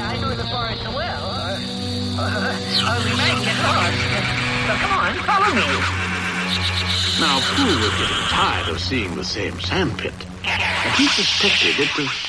I know the forest well. We might get lost. But come on, follow me. Now, Pooh was getting tired of seeing the same sandpit, and he suspected it was